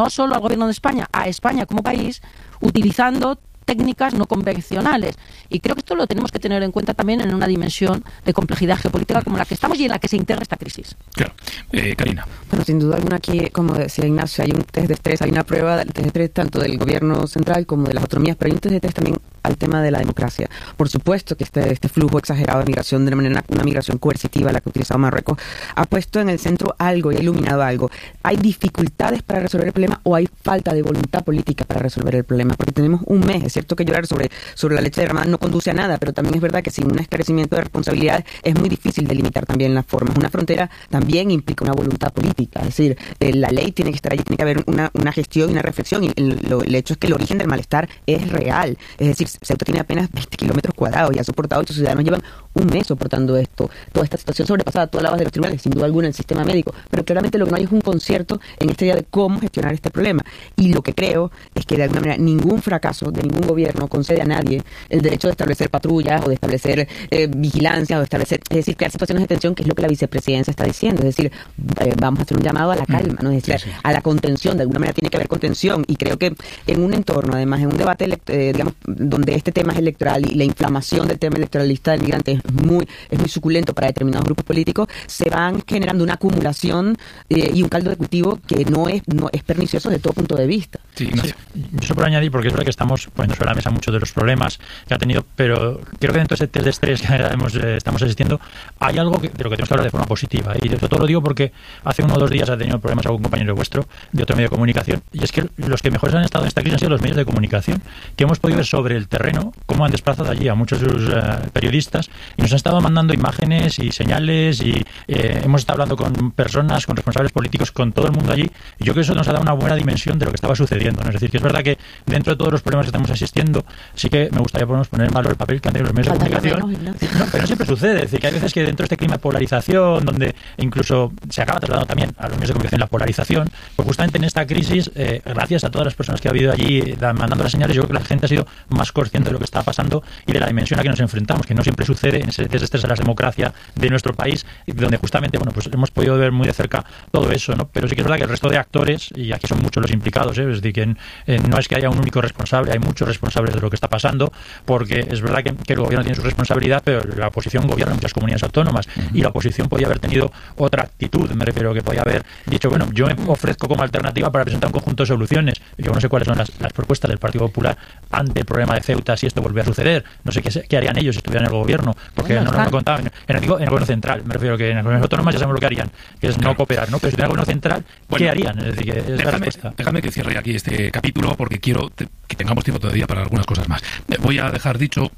no solo al gobierno de España, a España como país, utilizando técnicas no convencionales. Y creo que esto lo tenemos que tener en cuenta también en una dimensión de complejidad geopolítica como la que estamos y en la que se integra esta crisis. Claro. Karina. Bueno, sin duda alguna aquí, como decía Ignacio, hay un test de estrés, hay una prueba del test de estrés tanto del gobierno central como de las autonomías, pero hay un test de estrés también al tema de la democracia. Por supuesto que este flujo exagerado de migración, de una migración coercitiva, la que ha utilizado Marruecos, ha puesto en el centro algo y ha iluminado algo. ¿Hay dificultades para resolver el problema o hay falta de voluntad política para resolver el problema? Porque tenemos un mes. Es cierto que llorar sobre la leche derramada no conduce a nada, pero también es verdad que sin un esclarecimiento de responsabilidades es muy difícil delimitar también las formas. Una frontera también implica una voluntad política. Es decir, la ley tiene que estar allí, tiene que haber una gestión y una reflexión. Y el hecho es que el origen del malestar es real. Es decir, Ceuta tiene apenas 20 kilómetros cuadrados y ha soportado, y sus ciudadanos llevan un mes soportando esto. Toda esta situación sobrepasada, tú hablabas de los tribunales, sin duda alguna el sistema médico, pero claramente lo que no hay es un concierto en esta idea de cómo gestionar este problema. Y lo que creo es que de alguna manera ningún fracaso de ningún gobierno concede a nadie el derecho de establecer patrullas o de establecer vigilancia o de establecer, es decir, crear situaciones de tensión, que es lo que la vicepresidencia está diciendo. Es decir, vamos a hacer un llamado a la calma, ¿no? Es decir, a la contención. De alguna manera tiene que haber contención, y creo que en un entorno, además, en un debate digamos, donde este tema es electoral y la inflamación del tema electoralista del migrante es muy suculento para determinados grupos políticos, se van generando una acumulación y un caldo de cultivo que no es pernicioso desde todo punto de vista. Sí, yo solo por añadir, porque es verdad que estamos poniendo sobre la mesa muchos de los problemas que ha tenido, pero creo que dentro de ese test de estrés que estamos asistiendo hay algo de lo que tenemos que hablar de forma positiva, y sobre todo lo digo porque hace 1 o 2 días ha tenido problemas algún compañero vuestro de otro medio de comunicación, y es que los que mejores han estado en esta crisis han sido los medios de comunicación, que hemos podido ver sobre el terreno cómo han desplazado allí a muchos de sus periodistas y nos han estado mandando imágenes y señales, y hemos estado hablando con personas, con responsables políticos, con todo el mundo allí, y yo creo que eso nos ha dado una buena dimensión de lo que estaba sucediendo, ¿no? Es decir, que es verdad que dentro de todos los problemas que estamos asistiendo, sí que me gustaría poner en valor el papel que han tenido los medios de comunicación, pero no siempre sucede. Es decir, que hay veces que dentro de este clima de polarización, donde incluso se acaba trasladando también a los medios de comunicación la polarización, pues justamente en esta crisis, gracias a todas las personas que ha habido allí mandando las señales, yo creo que la gente ha sido más consciente de lo que está pasando y de la dimensión a que nos enfrentamos, que no siempre sucede en ese estrés a la democracia de nuestro país, donde justamente, bueno, pues hemos podido ver muy de cerca todo eso, ¿no? Pero sí que es verdad que el resto de actores, y aquí son muchos los implicados, es decir, que no es que haya un único responsable, hay muchos responsables de lo que está pasando, porque es verdad que el gobierno tiene su responsabilidad, pero la oposición gobierna en muchas comunidades autónomas, y la oposición podía haber tenido otra actitud, me refiero, que podía haber dicho, bueno, yo me ofrezco como alternativa para presentar un conjunto de soluciones. Yo no sé cuáles son las propuestas del Partido Popular ante el problema de Ceuta si esto volviera a suceder. No sé qué harían ellos si estuvieran en el gobierno, porque no lo contaban. En el gobierno central, me refiero, que en las comunidades autónomas ya sabemos lo que harían, que es no cooperar, ¿no? Pero si estuvieran en el gobierno central, ¿qué harían? Es decir, que es la respuesta. Déjame que cierre aquí este capítulo, porque quiero que tengamos tiempo todavía para algunas cosas más. Voy a dejar dicho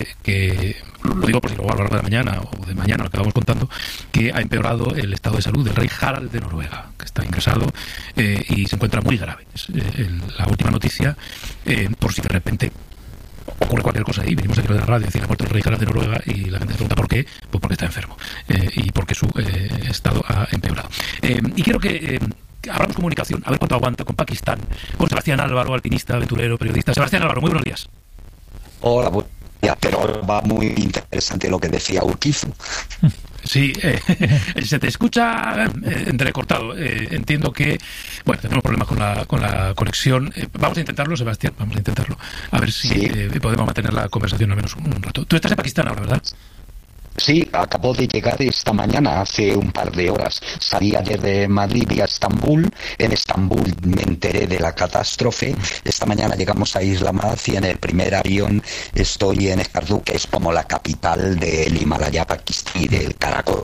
que, lo digo por si lo hago a lo largo de la mañana o de mañana, lo que vamos contando, que ha empeorado el estado de salud del rey Harald de Noruega, que está ingresado y se encuentra muy grave. Es la última noticia, por si de repente ocurre cualquier cosa ahí. Venimos aquí de la radio, decir, ha muerto el rey Harald de Noruega, y la gente se pregunta por qué, pues porque está enfermo y porque su estado ha empeorado. Y quiero que hablamos comunicación, a ver cuánto aguanta, con Pakistán, con Sebastián Álvaro, alpinista, aventurero, periodista. Sebastián Álvaro, muy buenos días. Hola, buenos días, pero va muy interesante lo que decía Urquizu. Sí, se te escucha entrecortado. Entiendo que, bueno, tenemos problemas con la conexión. Vamos a intentarlo, Sebastián, vamos a intentarlo. A ver si podemos mantener la conversación al menos un rato. Tú estás en Pakistán ahora, ¿verdad? Sí, acabo de llegar esta mañana, hace un par de horas. Salí ayer de Madrid vía Estambul. En Estambul me enteré de la catástrofe. Esta mañana llegamos a Islamabad y en el primer avión estoy en Escardú, que es como la capital del Himalaya pakistaní, del Karakol.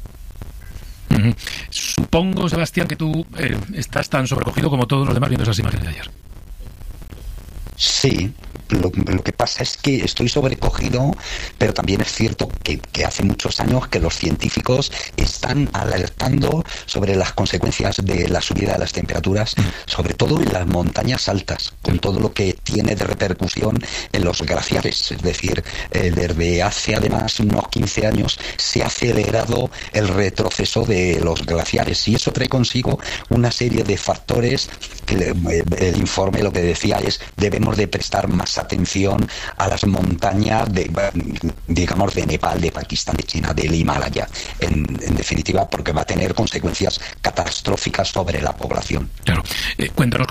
Supongo, Sebastián, que tú estás tan sobrecogido como todos los demás viendo esas imágenes de ayer. Sí. Lo que pasa es que estoy sobrecogido, pero también es cierto que hace muchos años que los científicos están alertando sobre las consecuencias de la subida de las temperaturas, sobre todo en las montañas altas, con todo lo que tiene de repercusión en los glaciares. Es decir, desde hace además unos 15 años se ha acelerado el retroceso de los glaciares, y eso trae consigo una serie de factores que el informe lo que decía es: debemos de prestar más atención a las montañas digamos de Nepal, de Pakistán, de China, del Himalaya, en definitiva, porque va a tener consecuencias catastróficas sobre la población. Claro. Cuéntanos